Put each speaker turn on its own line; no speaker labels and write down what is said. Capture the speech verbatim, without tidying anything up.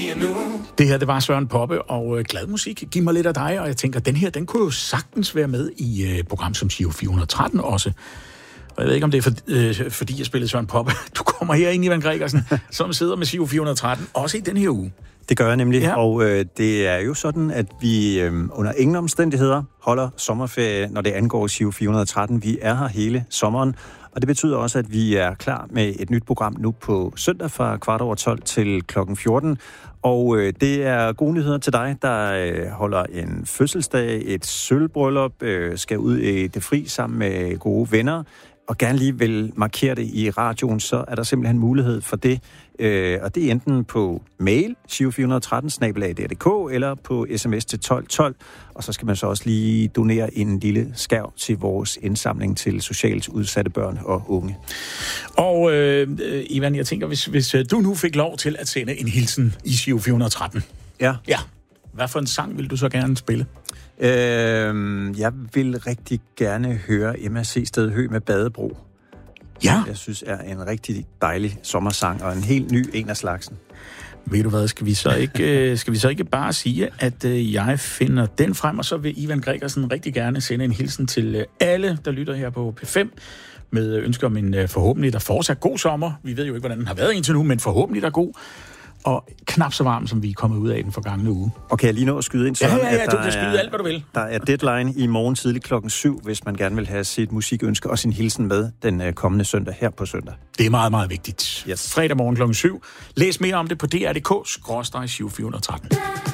lige nu.
Det her, det var Søren Poppe og øh, glad musik. Giv mig lidt af dig, og jeg tænker, den her, den kunne jo sagtens være med i et øh, program som Giro fire hundrede og tretten også. Og jeg ved ikke, om det er for, øh, fordi, jeg spillede Søren Poppe. Du kommer her ind, Ivan Gregersen, som sidder med Giro fire hundrede og tretten, også i den her uge.
Det gør jeg nemlig,
ja.
og øh, det er jo sådan, at vi øh, under ingen omstændigheder holder sommerferie, når det angår Giro fire hundrede og tretten. Vi er her hele sommeren, og det betyder også, at vi er klar med et nyt program nu på søndag fra kvart over tolv til klokken fjorten. Og øh, det er gode nyheder til dig, der øh, holder en fødselsdag, et sølvbryllup, øh, skal ud i det fri sammen med gode venner, og gerne lige vil markere det i radioen, så er der simpelthen mulighed for det. Øh, og det er enten på mail, giro fire hundrede og tretten snabel-a punktum d k, eller på sms til tolv tolv. Og så skal man så også lige donere en lille skærv til vores indsamling til socialt udsatte børn og unge.
Og øh, Ivan, jeg tænker, hvis, hvis du nu fik lov til at sende en hilsen i Giro fire hundrede og tretten.
Ja.
Ja. Hvad for en sang vil du så gerne spille?
Øh, jeg vil rigtig gerne høre Emma C. Stedhø med Badebro.
Ja.
Jeg synes er en rigtig dejlig sommersang, og en helt ny en af slagsen.
Ved du hvad, skal vi så ikke, skal vi så ikke bare sige, at jeg finder den frem, og så vil Ivan Gregersen rigtig gerne sende en hilsen til alle, der lytter her på P fem, med ønsker om en forhåbentlig, der fortsat god sommer. Vi ved jo ikke, hvordan den har været indtil nu, men forhåbentlig der er god. Og knap så varm, som vi er kommet ud af i den forgangne uge.
Og kan jeg lige nå at skyde ind sådan,
ja, ja, ja,
at
du
der
kan skyde
er,
alt, hvad du vil.
Der er deadline i morgen tidlig klokken syv, hvis man gerne vil have sit musikønske og sin hilsen med den uh, kommende søndag her på søndag.
Det er meget, meget vigtigt.
Yes.
Fredag morgen klokken syv. Læs mere om det på d r punktum d k skråstreg Giro fire hundrede og tretten.